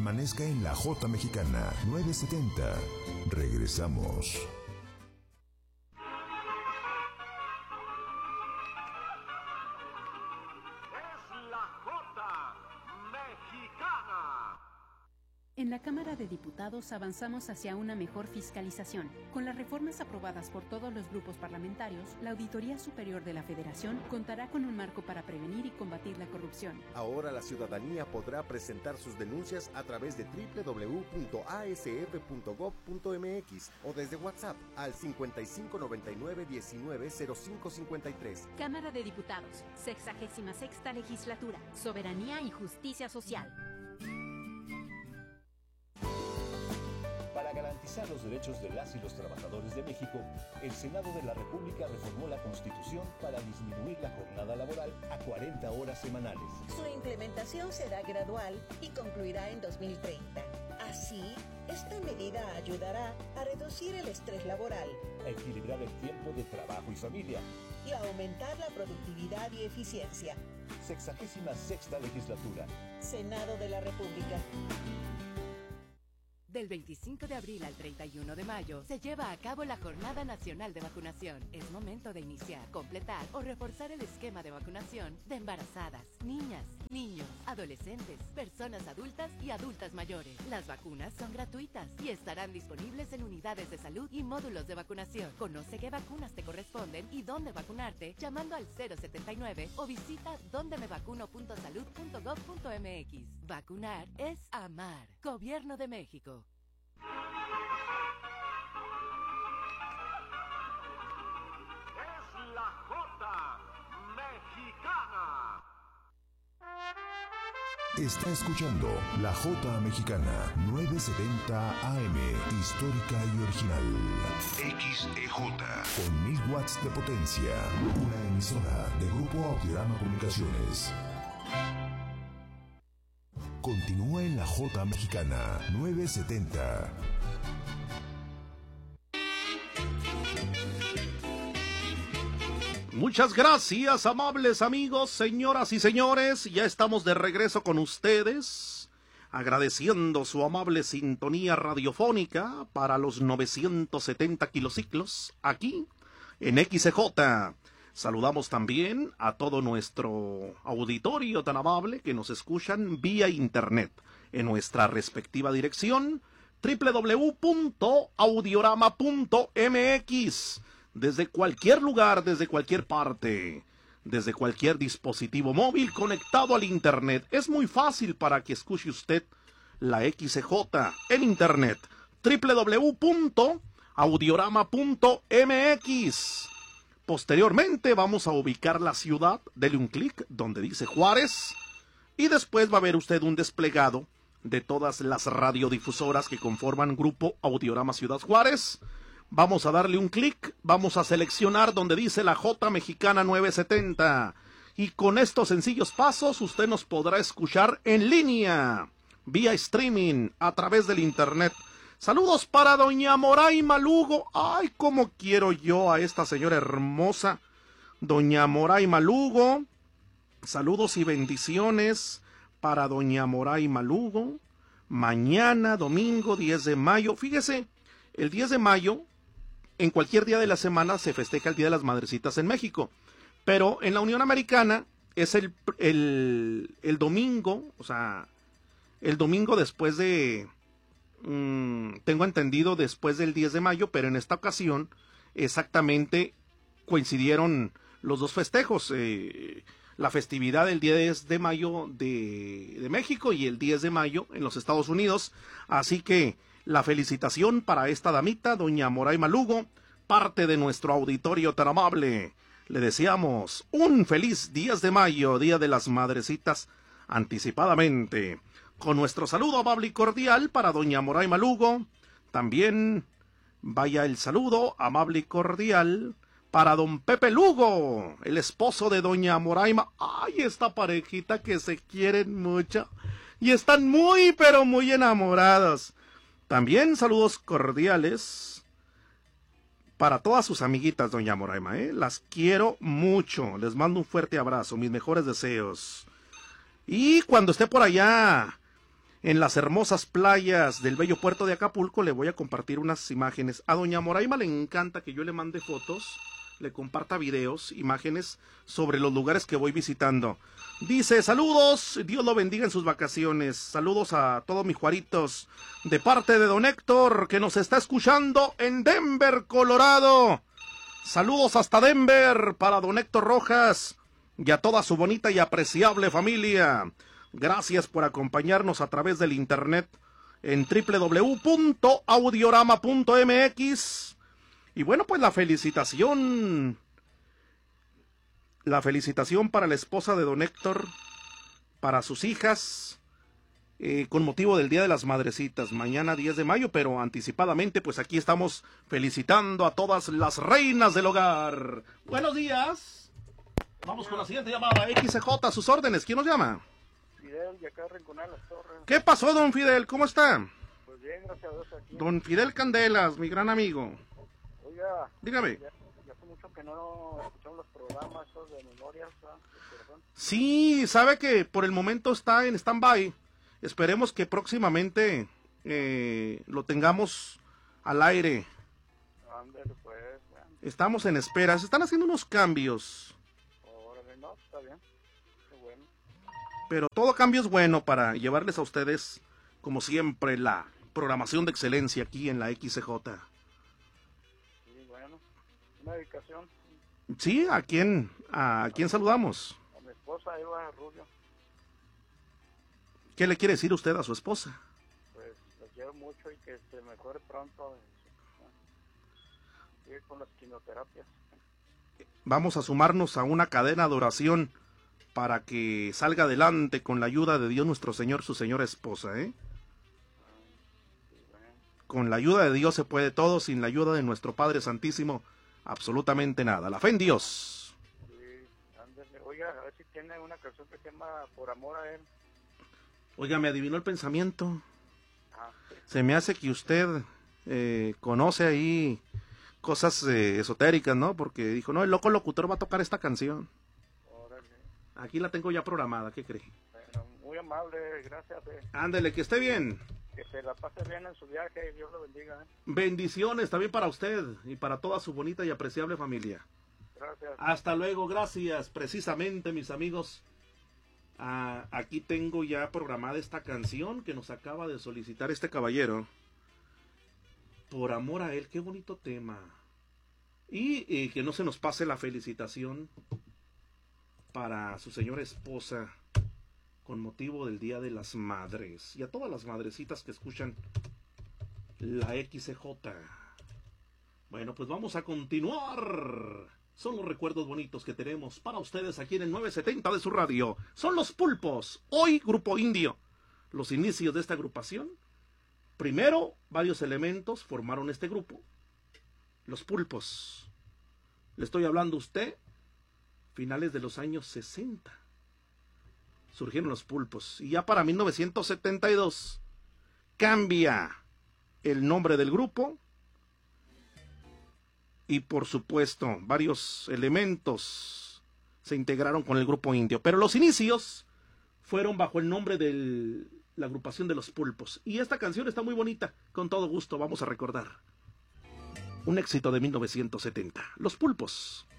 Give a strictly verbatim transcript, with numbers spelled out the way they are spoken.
Amanezca en la Jota Mexicana novecientos setenta. Regresamos. En la Cámara de Diputados avanzamos hacia una mejor fiscalización. Con las reformas aprobadas por todos los grupos parlamentarios, la Auditoría Superior de la Federación contará con un marco para prevenir y combatir la corrupción. Ahora la ciudadanía podrá presentar sus denuncias a través de doble u doble u doble u punto a s f punto gob punto m x o desde WhatsApp al cincuenta y cinco noventa y nueve diecinueve cero cinco cincuenta y tres. Cámara de Diputados, sexagésima sexta Legislatura, Soberanía y Justicia Social. Para garantizar los derechos de las y los trabajadores de México, el Senado de la República reformó la Constitución para disminuir la jornada laboral a cuarenta horas semanales. Su implementación será gradual y concluirá en dos mil treinta. Así, esta medida ayudará a reducir el estrés laboral, a equilibrar el tiempo de trabajo y familia y a aumentar la productividad y eficiencia. Sexagésima sexta Legislatura. Senado de la República. Del veinticinco de abril al treinta y uno de mayo se lleva a cabo la Jornada Nacional de Vacunación. Es momento de iniciar, completar o reforzar el esquema de vacunación de embarazadas, niñas, niños, adolescentes, personas adultas y adultas mayores. Las vacunas son gratuitas y estarán disponibles en unidades de salud y módulos de vacunación. Conoce qué vacunas te corresponden y dónde vacunarte llamando al cero setenta y nueve o visita donde me vacuno punto salud punto gob punto m x. Vacunar es amar. Gobierno de México. Es la Jota Mexicana. Está escuchando la Jota Mexicana novecientos setenta A M, histórica y original. X E J con mil watts de potencia. Una emisora de Grupo Audiorama Comunicaciones. Continúa en la Jota Mexicana novecientos setenta. Muchas gracias, amables amigos, señoras y señores. Ya estamos de regreso con ustedes, agradeciendo su amable sintonía radiofónica para los novecientos setenta kilociclos aquí en X E J. Saludamos también a todo nuestro auditorio tan amable que nos escuchan vía internet en nuestra respectiva dirección doble u doble u doble u punto audiorama punto m x. Desde cualquier lugar, desde cualquier parte, desde cualquier dispositivo móvil conectado al internet. Es muy fácil para que escuche usted la X E J en internet. doble u doble u doble u punto audiorama punto m x. Posteriormente vamos a ubicar la ciudad, dele un clic donde dice Juárez y después va a ver usted un desplegado de todas las radiodifusoras que conforman Grupo Audiorama Ciudad Juárez. Vamos a darle un clic, vamos a seleccionar donde dice la Jota Mexicana novecientos setenta y con estos sencillos pasos usted nos podrá escuchar en línea, vía streaming, a través del internet. Saludos para doña Moraima Lugo. Ay, cómo quiero yo a esta señora hermosa, doña Moraima Lugo. Saludos y bendiciones para doña Moraima Lugo. Mañana, domingo, diez de mayo. Fíjese, el diez de mayo, en cualquier día de la semana se festeja el Día de las Madrecitas en México. Pero en la Unión Americana es el, el, el domingo, o sea, el domingo después de... Mm, tengo entendido después del diez de mayo, pero en esta ocasión exactamente coincidieron los dos festejos, eh, la festividad del diez de mayo de, de México y el diez de mayo en los Estados Unidos, así que la felicitación para esta damita, doña Moraima Lugo, parte de nuestro auditorio tan amable. Le deseamos un feliz diez de mayo, Día de las Madrecitas, anticipadamente. Con nuestro saludo amable y cordial para doña Moraima Lugo, también vaya el saludo amable y cordial para don Pepe Lugo, el esposo de doña Moraima. Ay, esta parejita que se quieren mucho y están muy pero muy enamorados. También saludos cordiales para todas sus amiguitas, doña Moraima, ¿eh? Las quiero mucho, les mando un fuerte abrazo, mis mejores deseos. Y cuando esté por allá en las hermosas playas del bello puerto de Acapulco. Le voy a compartir unas imágenes. A doña Moraima le encanta que yo le mande fotos, le comparta videos, imágenes sobre los lugares que voy visitando. Dice, saludos, Dios lo bendiga en sus vacaciones. Saludos a todos mis juaritos, de parte de don Héctor, que nos está escuchando en Denver, Colorado. Saludos hasta Denver para don Héctor Rojas y a toda su bonita y apreciable familia. Gracias por acompañarnos a través del internet en doble u doble u doble u punto audiorama punto m x. Y bueno, pues la felicitación, la felicitación para la esposa de don Héctor, para sus hijas, eh, con motivo del Día de las Madrecitas, mañana diez de mayo, pero anticipadamente, pues aquí estamos felicitando a todas las reinas del hogar. Buenos días. Vamos con la siguiente llamada, X C J, a sus órdenes. ¿Quién nos llama? Fidel, de acá Rinconada Las Torres. ¿Qué pasó, don Fidel? ¿Cómo está? Pues bien, gracias a Dios aquí. Don Fidel Candelas, mi gran amigo. Oiga, dígame. Ya, ya hace mucho que no escuchamos los programas esos de memorias, ¿verdad? Sí, sabe que por el momento está en stand-by. Esperemos que próximamente eh, lo tengamos al aire. Ándale, pues, bueno. Estamos en espera. Se están haciendo unos cambios. Órale, no, está bien. Qué bueno. Pero todo cambio es bueno para llevarles a ustedes, como siempre, la programación de excelencia aquí en la X C J. Una dedicación. Sí, ¿a quién, a quién saludamos? A mi esposa, Eva Rubio. ¿Qué le quiere decir usted a su esposa? Pues la quiero mucho y que se mejore pronto. Ir con las quimioterapias. Vamos a sumarnos a una cadena de oración para que salga adelante con la ayuda de Dios nuestro Señor, su señora esposa, ¿eh? Con la ayuda de Dios se puede todo, sin la ayuda de nuestro Padre Santísimo, absolutamente nada. La fe en Dios. Sí, ándale. Oiga, a ver si tiene una canción que se llama Por Amor a Él. Oiga, me adivinó el pensamiento. Ah, sí. Se me hace que usted eh, conoce ahí cosas eh, esotéricas, ¿no? Porque dijo, no, el loco locutor va a tocar esta canción. Órale. Aquí la tengo ya programada, ¿qué cree? Bueno, muy amable, gracias. Eh. Ándele, que esté bien. Que se la pase bien en su viaje y Dios lo bendiga. ¿eh? Bendiciones también para usted y para toda su bonita y apreciable familia. Gracias. Hasta luego, gracias. Precisamente, mis amigos, ah, aquí tengo ya programada esta canción que nos acaba de solicitar este caballero. Por amor a él, qué bonito tema. Y eh, que no se nos pase la felicitación para su señora esposa, con motivo del Día de las Madres. Y a todas las madrecitas que escuchan la X C J. Bueno, pues vamos a continuar. Son los recuerdos bonitos que tenemos para ustedes aquí en el nueve setenta de su radio. Son los Pulpos, hoy Grupo Indio. Los inicios de esta agrupación. Primero, varios elementos formaron este grupo. Los Pulpos. Le estoy hablando a usted, finales de los años sesenta. Surgieron los Pulpos. Y ya para mil novecientos setenta y dos cambia el nombre del grupo. Y por supuesto, varios elementos se integraron con el Grupo Indio. Pero los inicios fueron bajo el nombre de la agrupación de los Pulpos. Y esta canción está muy bonita. Con todo gusto vamos a recordar un éxito de mil novecientos setenta. Los Pulpos.